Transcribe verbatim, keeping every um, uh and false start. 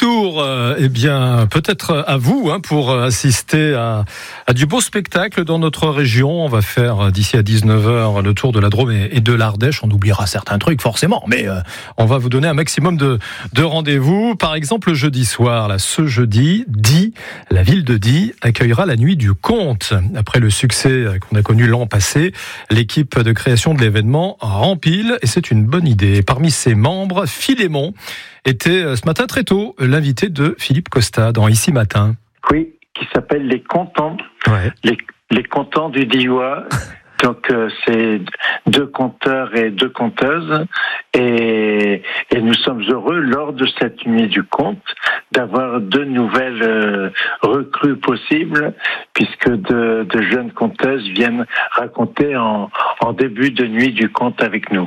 retour, euh, eh bien, peut-être à vous, hein, pour assister à, à du beau spectacle dans notre région. On va faire d'ici à dix-neuf heures le tour de la Drôme et, et de l'Ardèche. On oubliera certains trucs, forcément, mais euh, on va vous donner un maximum de, de rendez-vous. Par exemple, le jeudi soir, là, ce jeudi, Die, la ville de Die accueillera la nuit du conte. Après le succès qu'on a connu l'an passé, l'équipe de création de l'événement rempile, et c'est une bonne idée. Parmi ses membres, Philémon était ce matin très tôt l'invité de Philippe Costa dans Ici Matin. Oui, qui s'appelle Les Contents. Ouais. Les, les Contents du Diois. Donc euh, c'est deux conteurs et deux conteuses, et, et nous sommes heureux lors de cette nuit du conte d'avoir deux nouvelles euh, recrues possibles, puisque de, de jeunes conteuses viennent raconter en, en début de nuit du conte avec nous.